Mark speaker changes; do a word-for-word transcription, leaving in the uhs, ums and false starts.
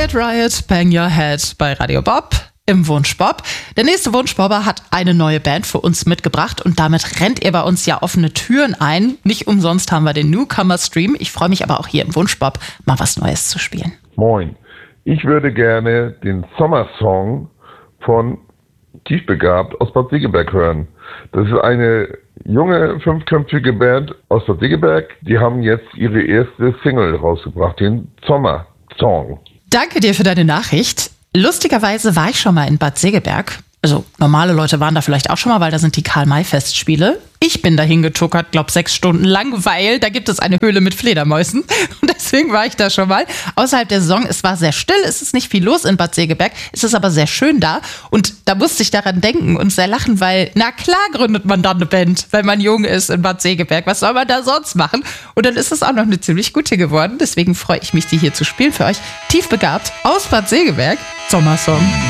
Speaker 1: Quiet Riot, Bang Your Head bei Radio Bob im Wunschbob. Der nächste Wunschbobber hat eine neue Band für uns mitgebracht und damit rennt ihr bei uns ja offene Türen ein. Nicht umsonst haben wir den Newcomer Stream. Ich freue mich aber auch hier im Wunschbob mal was Neues zu spielen.
Speaker 2: Moin, ich würde gerne den Sommersong von Tiefbegabt aus Bad Segeberg hören. Das ist eine junge, fünfköpfige Band aus Bad Segeberg. Die haben jetzt ihre erste Single rausgebracht, den Sommersong.
Speaker 1: Danke dir für deine Nachricht. Lustigerweise war ich schon mal in Bad Segeberg. Also normale Leute waren da vielleicht auch schon mal, weil da sind die Karl-May-Festspiele. Ich bin dahin getuckert, glaube sechs Stunden lang, weil da gibt es eine Höhle mit Fledermäusen. Und deswegen war ich da schon mal. Außerhalb der Saison, es war sehr still, es ist nicht viel los in Bad Segeberg. Es ist aber sehr schön da. Und da musste ich daran denken und sehr lachen, weil, na klar gründet man dann eine Band, wenn man jung ist in Bad Segeberg. Was soll man da sonst machen? Und dann ist es auch noch eine ziemlich gute geworden. Deswegen freue ich mich, die hier zu spielen für euch. Tiefbegabt aus Bad Segeberg, Sommersong.